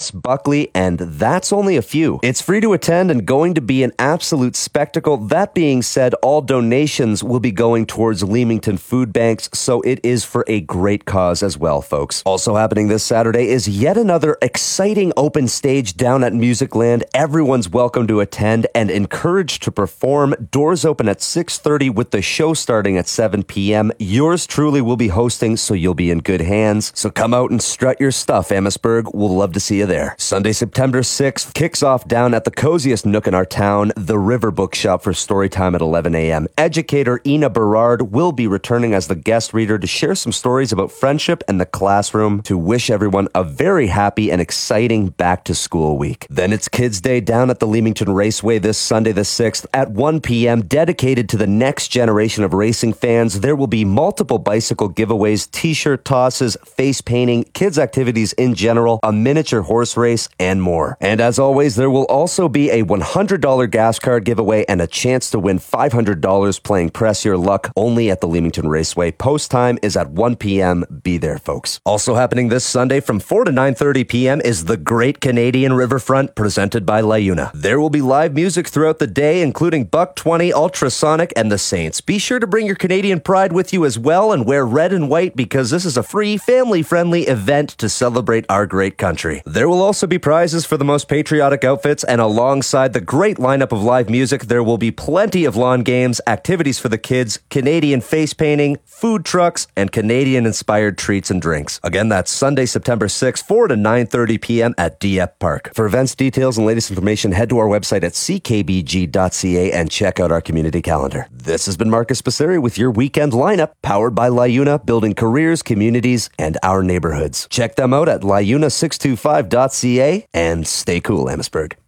Crofts, Buckley, and that's only a few. It's free to attend and going to be an absolute spectacle. That being said, all donations will be going towards Leamington food banks, so it is for a great cause as well, folks. Also happening this Saturday is yet another exciting open stage down at Musicland. Everyone's welcome to attend and encouraged to perform. Doors open at 6:30 with the show starting at 7 p.m. Yours truly will be hosting, so you'll be in good hands. So come out and strut your stuff, Amherstburg. We'll love to see you there. Sunday, September 6th, kicks off down at the coziest nook in our town, the River Bookshop, for story time at 11 a.m. Educator Ina Berard will be returning as the guest reader to share some stories about friendship and the classroom, to wish everyone a very happy and exciting back-to-school week. Then it's Kids Day down at the Leamington Raceway this Sunday the 6th at 1 p.m., dedicated to the next generation of racing fans. There will be multiple bicycle giveaways, t-shirt tosses, face painting, kids activities in general, a miniature horse race, and more. And as always, there will also be a $100 gas card giveaway and a chance to win $500 playing Press Your Luck only at the Leamington Raceway. Post time is at 1 p.m. Be there, folks. Also happening this Sunday from 4 to 9:30 p.m. is the Great Canadian Riverfront, presented by LiUNA. There will be live music throughout the day, including Buck 20, Ultrasonic, and the Saints. Be sure to bring your Canadian pride with you as well and wear red and white, because this is a free, family-friendly event to celebrate our great country. There will also be prizes for the most patriotic outfits, and alongside the great lineup of live music, there will be plenty of lawn games, activities for the kids, Canadian face painting, food trucks, and Canadian-inspired treats and drinks. Again, that's Sunday, September 6th, 4 to 9:30 p.m. at Dieppe Park. For events details and latest information, head to our website at ckbg.ca and check out our community calendar. This has been Marcus Passeri with your weekend lineup, powered by LiUNA, building careers, communities, and our neighborhoods. Check them out at liuna625.ca and stay cool, Amherstburg.